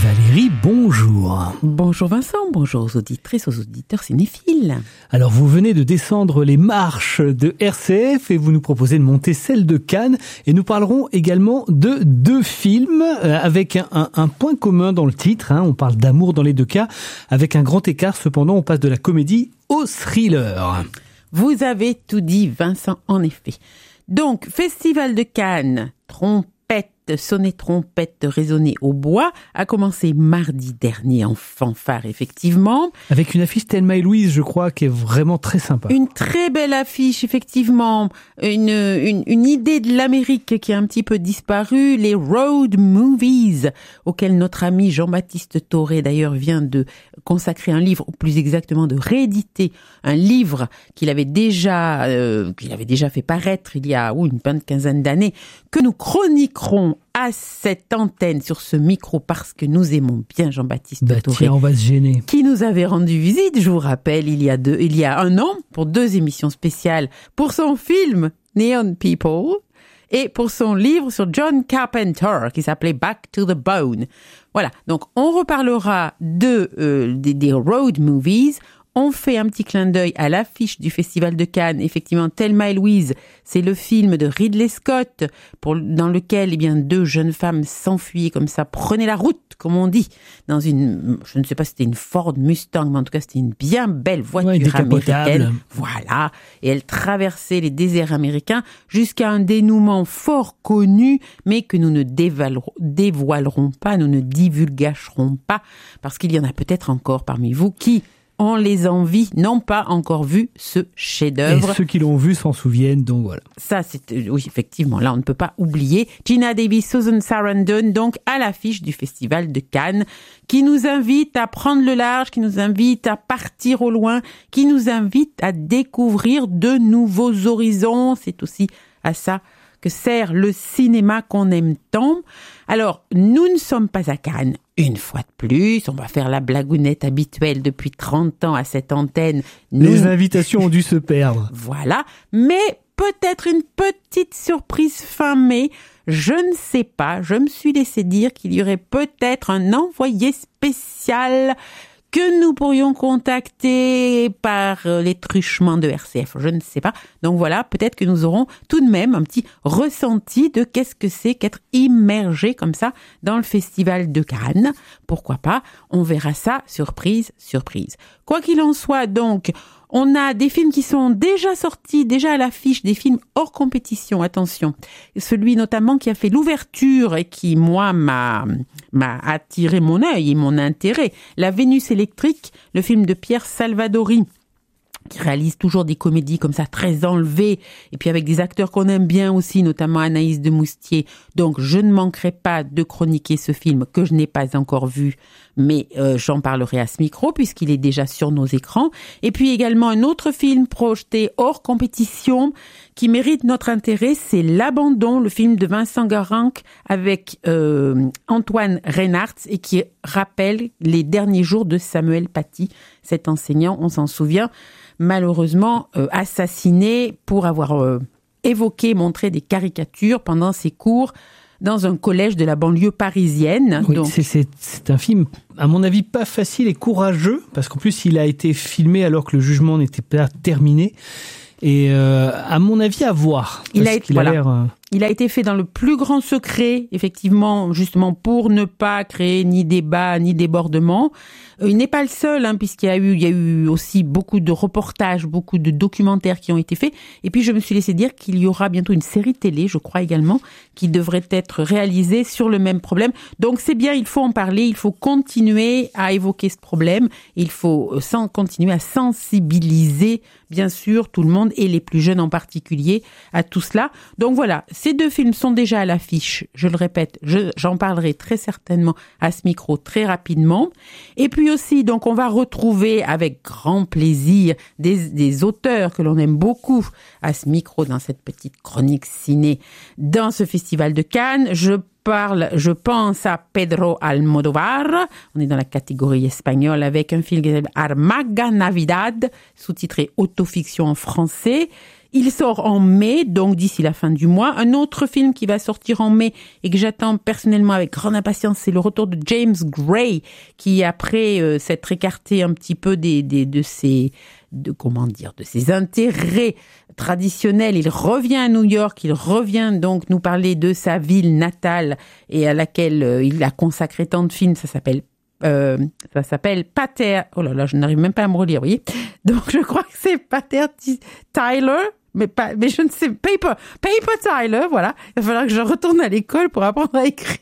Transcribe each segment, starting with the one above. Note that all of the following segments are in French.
Valérie, bonjour. Bonjour Vincent, bonjour aux auditrices, aux auditeurs cinéphiles. Alors vous venez de descendre les marches de RCF et vous nous proposez de monter celle de Cannes. Et nous parlerons également de deux films avec un point commun dans le titre. On parle d'amour dans les deux cas, avec un grand écart. Cependant, on passe de la comédie au thriller. Vous avez tout dit Vincent, en effet. Donc, Festival de Cannes, sonner trompette, résonner au bois, a commencé mardi dernier en fanfare, effectivement. Avec une affiche Thelma et Louise, je crois, qui est vraiment très sympa. Une très belle affiche, effectivement. Une idée de l'Amérique qui a un petit peu disparu, les road movies, auxquels notre ami Jean-Baptiste Toré, d'ailleurs, vient de consacrer un livre, ou plus exactement de rééditer un livre qu'il avait déjà fait paraître il y a une bonne quinzaine d'années, que nous chroniquerons à cette antenne sur ce micro parce que nous aimons bien Jean-Baptiste Toré. Tiens, on va se gêner. Qui nous avait rendu visite, je vous rappelle, il y a un an, pour 2 émissions spéciales, pour son film Neon People et pour son livre sur John Carpenter qui s'appelait Back to the Bone. Voilà, donc on reparlera des road movies. On fait un petit clin d'œil à l'affiche du Festival de Cannes. Effectivement, Thelma et Louise, c'est le film de Ridley Scott dans lequel 2 jeunes femmes s'enfuyaient comme ça, prenaient la route, comme on dit, dans je ne sais pas si c'était une Ford Mustang, mais en tout cas c'était une bien belle voiture américaine. Voilà, et elles traversaient les déserts américains jusqu'à un dénouement fort connu, mais que nous ne dévoilerons pas, nous ne divulgacherons pas, parce qu'il y en a peut-être encore parmi vous qui on les envie, n'ont pas encore vu ce chef-d'œuvre. Et ceux qui l'ont vu s'en souviennent, donc voilà. Ça, oui, effectivement, là, on ne peut pas oublier Geena Davis, Susan Sarandon, donc à l'affiche du Festival de Cannes, qui nous invite à prendre le large, qui nous invite à partir au loin, qui nous invite à découvrir de nouveaux horizons. C'est aussi à ça que sert le cinéma qu'on aime tant. Alors, nous ne sommes pas à Cannes. Une fois de plus, on va faire la blagounette habituelle depuis 30 ans à cette antenne. Les invitations ont dû se perdre. Voilà, mais peut-être une petite surprise fin mai. Je ne sais pas, je me suis laissé dire qu'il y aurait peut-être un envoyé spécial que nous pourrions contacter par les truchements de RCF, je ne sais pas. Donc voilà, peut-être que nous aurons tout de même un petit ressenti de qu'est-ce que c'est qu'être immergé comme ça dans le Festival de Cannes. Pourquoi pas, on verra ça, surprise, surprise. Quoi qu'il en soit, donc, on a des films qui sont déjà sortis, déjà à l'affiche, des films hors compétition, attention. Celui notamment qui a fait l'ouverture et qui, moi, m'a attiré mon œil et mon intérêt. La Vénus électrique, le film de Pierre Salvadori, qui réalise toujours des comédies comme ça, très enlevées, et puis avec des acteurs qu'on aime bien aussi, notamment Anaïs de Moustier. Donc, je ne manquerai pas de chroniquer ce film que je n'ai pas encore vu, mais j'en parlerai à ce micro, puisqu'il est déjà sur nos écrans. Et puis également un autre film projeté hors compétition, qui mérite notre intérêt, c'est L'Abandon, le film de Vincent Garanc avec Antoine Reinhardt, et qui rappelle les derniers jours de Samuel Paty, cet enseignant, on s'en souvient, malheureusement assassiné pour avoir montré des caricatures pendant ses cours dans un collège de la banlieue parisienne. Oui, donc, c'est un film, à mon avis, pas facile et courageux, parce qu'en plus, il a été filmé alors que le jugement n'était pas terminé. Et à mon avis, à voir. Il a été fait dans le plus grand secret, effectivement, justement pour ne pas créer ni débat ni débordement. Il n'est pas le seul, puisqu'il y a eu aussi beaucoup de reportages, beaucoup de documentaires qui ont été faits. Et puis je me suis laissé dire qu'il y aura bientôt une série télé, je crois également, qui devrait être réalisée sur le même problème. Donc c'est bien, il faut en parler, il faut continuer à évoquer ce problème, il faut continuer à sensibiliser, bien sûr, tout le monde et les plus jeunes en particulier à tout cela. Donc voilà, ces 2 films sont déjà à l'affiche, je le répète, j'en parlerai très certainement à ce micro très rapidement. Et puis aussi, donc on va retrouver avec grand plaisir des auteurs que l'on aime beaucoup à ce micro dans cette petite chronique ciné dans ce Festival de Cannes. Je pense à Pedro Almodóvar. On est dans la catégorie espagnole avec un film qui s'appelle Armaga Navidad, sous-titré Autofiction en français. Il sort en mai, donc d'ici la fin du mois. Un autre film qui va sortir en mai et que j'attends personnellement avec grande impatience, c'est le retour de James Gray, qui après s'être écarté un petit peu de ses intérêts traditionnels, il revient à New York, il revient donc nous parler de sa ville natale et à laquelle il a consacré tant de films. Ça s'appelle Pater. Oh là là, je n'arrive même pas à me relire, vous voyez. Donc je crois que c'est Pater Tyler. Mais je ne sais, Paper Tyler, voilà. Il va falloir que je retourne à l'école pour apprendre à écrire.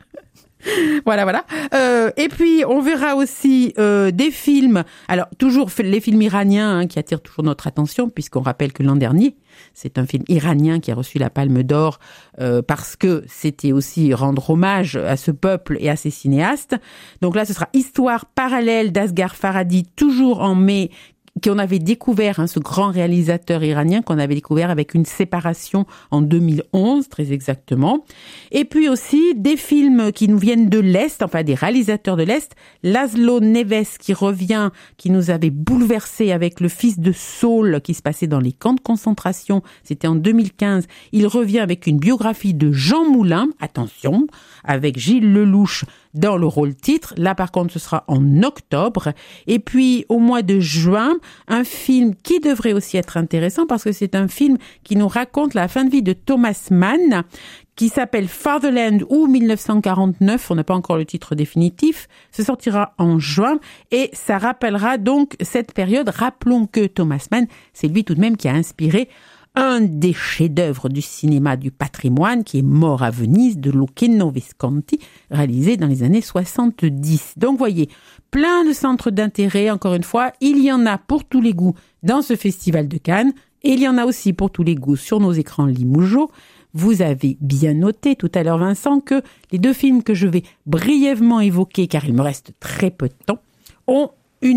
Voilà. Et puis, on verra aussi des films. Alors, toujours les films iraniens qui attirent toujours notre attention, puisqu'on rappelle que l'an dernier, c'est un film iranien qui a reçu la Palme d'Or parce que c'était aussi rendre hommage à ce peuple et à ces cinéastes. Donc là, ce sera Histoire parallèle d'Asghar Farhadi, toujours en mai, qu'on avait découvert, ce grand réalisateur iranien qu'on avait découvert avec Une séparation en 2011, très exactement. Et puis aussi des films qui nous viennent de l'Est, enfin des réalisateurs de l'Est. Laszlo Neves qui revient, qui nous avait bouleversé avec Le Fils de Saul qui se passait dans les camps de concentration. C'était en 2015. Il revient avec une biographie de Jean Moulin, attention, avec Gilles Lelouch dans le rôle titre. Là, par contre, ce sera en octobre. Et puis, au mois de juin, un film qui devrait aussi être intéressant parce que c'est un film qui nous raconte la fin de vie de Thomas Mann, qui s'appelle Fatherland ou 1949. On n'a pas encore le titre définitif. Ce sortira en juin et ça rappellera donc cette période. Rappelons que Thomas Mann, c'est lui tout de même qui a inspiré un des chefs-d'œuvre du cinéma du patrimoine qui est Mort à Venise de Luchino Visconti, réalisé dans les années 70. Donc, voyez, plein de centres d'intérêt, encore une fois, il y en a pour tous les goûts dans ce festival de Cannes et il y en a aussi pour tous les goûts sur nos écrans Limoujo. Vous avez bien noté tout à l'heure, Vincent, que les deux films que je vais brièvement évoquer, car il me reste très peu de temps, ont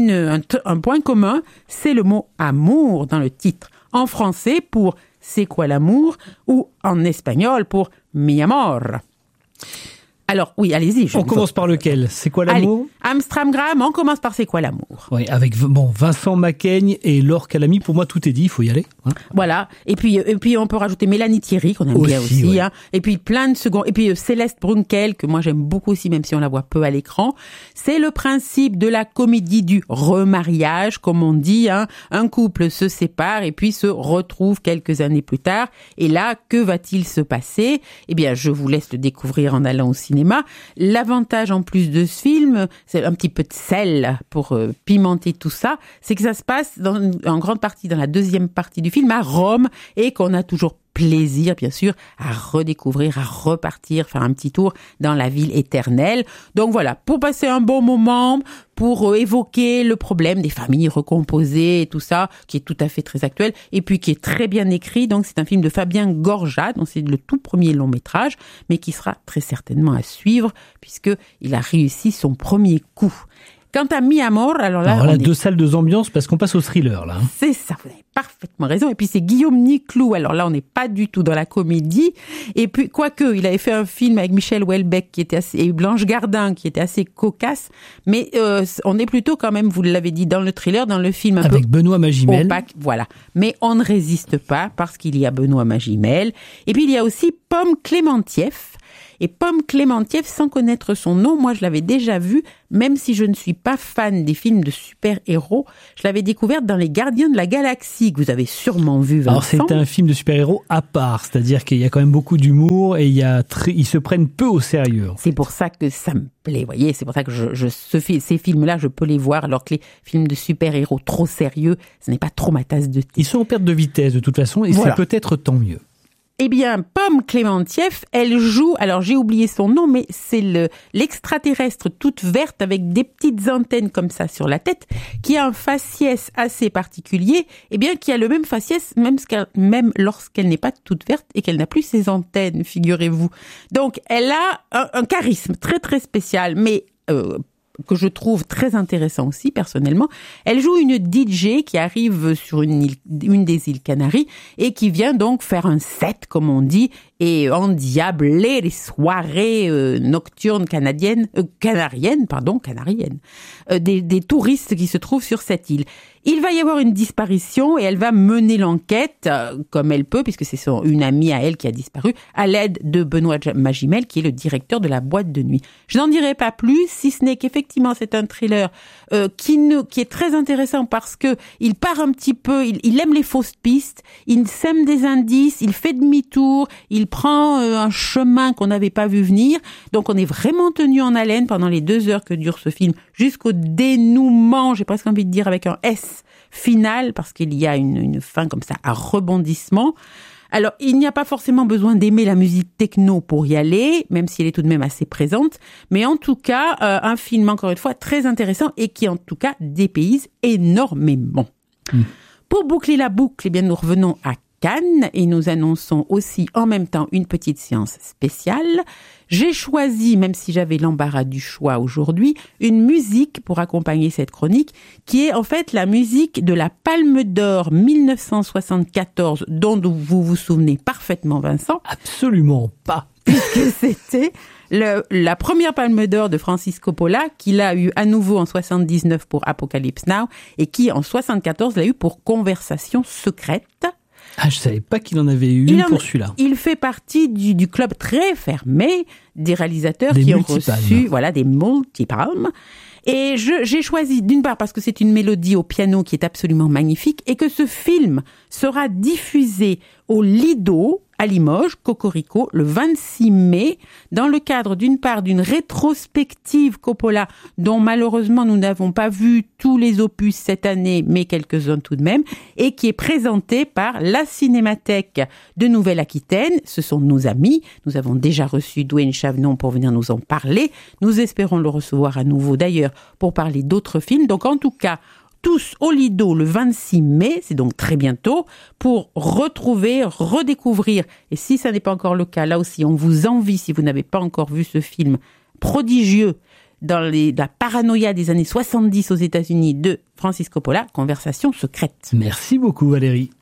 un point commun, c'est le mot amour dans le titre. En français pour « C'est quoi l'amour ?» ou en espagnol pour « Mi amor ». Alors, oui, allez-y. On commence par lequel? C'est quoi l'amour? Allez, Amstramgram, on commence par C'est quoi l'amour? Oui, avec Vincent Macaigne et Laure Calamy. Pour moi, tout est dit, il faut y aller. Hein. Voilà. Et puis, on peut rajouter Mélanie Thierry, qu'on aime bien aussi. Ouais. Hein. Et puis, plein de secondes. Et puis, Céleste Brunkel, que moi, j'aime beaucoup aussi, même si on la voit peu à l'écran. C'est le principe de la comédie du remariage, comme on dit. Hein. Un couple se sépare et puis se retrouve quelques années plus tard. Et là, que va-t-il se passer? Eh bien, je vous laisse le découvrir en allant au cinéma. L'avantage en plus de ce film, c'est un petit peu de sel pour pimenter tout ça, c'est que ça se passe en grande partie dans la deuxième partie du film à Rome et qu'on a toujours plaisir, bien sûr, à redécouvrir, à repartir, faire un petit tour dans la ville éternelle. Donc voilà, pour passer un bon moment, pour évoquer le problème des familles recomposées et tout ça, qui est tout à fait très actuel, et puis qui est très bien écrit. Donc c'est un film de Fabien Gorja, donc c'est le tout premier long métrage, mais qui sera très certainement à suivre, puisqu'il a réussi son premier coup. Quant à Mi Amor, alors là, deux salles, deux ambiances, parce qu'on passe au thriller, là. C'est ça, vous avez parfaitement raison. Et puis, c'est Guillaume Niclou. Alors là, on n'est pas du tout dans la comédie. Et puis, quoique, il avait fait un film avec Michel Houellebecq et Blanche Gardin, qui était assez cocasse. Mais on est plutôt quand même, vous l'avez dit, dans le thriller, dans le film un avec peu Benoît Magimel. Opaque, voilà. Mais on ne résiste pas, parce qu'il y a Benoît Magimel. Et puis, il y a aussi Pomme Clémentieff. Et Pomme Clémentieff, sans connaître son nom, moi je l'avais déjà vue, même si je ne suis pas fan des films de super-héros, je l'avais découverte dans Les Gardiens de la Galaxie, que vous avez sûrement vu, Vincent. Alors c'est un film de super-héros à part, c'est-à-dire qu'il y a quand même beaucoup d'humour et ils se prennent peu au sérieux. C'est pour ça que ça me plaît, vous voyez, c'est pour ça que ces films-là, je peux les voir, alors que les films de super-héros trop sérieux, ce n'est pas trop ma tasse de thé. Ils sont en perte de vitesse de toute façon, et voilà. C'est peut-être tant mieux. Eh bien, Pomme Clémentieff, elle joue, alors j'ai oublié son nom, mais c'est l'extraterrestre toute verte avec des petites antennes comme ça sur la tête, qui a un faciès assez particulier, eh bien, qui a le même faciès, même lorsqu'elle n'est pas toute verte et qu'elle n'a plus ses antennes, figurez-vous. Donc, elle a un charisme très très spécial, mais que je trouve très intéressant aussi, personnellement. Elle joue une DJ qui arrive sur une des îles Canaries et qui vient donc faire un set, comme on dit, et endiabler les soirées nocturnes canariennes, des touristes qui se trouvent sur cette île. Il va y avoir une disparition et elle va mener l'enquête comme elle peut, puisque c'est une amie à elle qui a disparu, à l'aide de Benoît Magimel, qui est le directeur de la boîte de nuit. Je n'en dirai pas plus, si ce n'est qu'effectivement c'est un thriller qui est très intéressant parce que il part un petit peu, il aime les fausses pistes, il sème des indices, il fait demi-tour, il prend un chemin qu'on n'avait pas vu venir. Donc on est vraiment tenu en haleine pendant les 2 heures que dure ce film, jusqu'au dénouement, j'ai presque envie de dire avec un S final, parce qu'il y a une fin comme ça à rebondissement. Alors, il n'y a pas forcément besoin d'aimer la musique techno pour y aller, même si elle est tout de même assez présente. Mais en tout cas, un film, encore une fois, très intéressant et qui, en tout cas, dépayse énormément. Pour boucler la boucle, eh bien, nous revenons à Cannes et nous annonçons aussi en même temps une petite séance spéciale. J'ai choisi, même si j'avais l'embarras du choix aujourd'hui, une musique pour accompagner cette chronique qui est en fait la musique de la Palme d'Or 1974 dont vous vous souvenez parfaitement, Vincent. Absolument pas. Puisque c'était la première Palme d'Or de Francis Coppola, qu'il a eu à nouveau en 79 pour Apocalypse Now et qui en 74 l'a eu pour Conversation secrète. Ah, je savais pas qu'il en avait eu pour celui-là. Il fait partie du club très fermé des réalisateurs qui ont reçu des multipalmes. Et j'ai choisi d'une part parce que c'est une mélodie au piano qui est absolument magnifique et que ce film sera diffusé au Lido à Limoges, Cocorico, le 26 mai, dans le cadre d'une part d'une rétrospective Coppola, dont malheureusement nous n'avons pas vu tous les opus cette année, mais quelques-uns tout de même, et qui est présentée par la Cinémathèque de Nouvelle-Aquitaine. Ce sont nos amis. Nous avons déjà reçu Dwayne Chavenon pour venir nous en parler. Nous espérons le recevoir à nouveau d'ailleurs pour parler d'autres films. Donc en tout cas, tous au Lido le 26 mai, c'est donc très bientôt, pour retrouver, redécouvrir, et si ça n'est pas encore le cas, là aussi on vous envie, si vous n'avez pas encore vu ce film prodigieux dans la paranoïa des années 70 aux États-Unis de Francis Coppola, Conversation secrète. Merci beaucoup Valérie.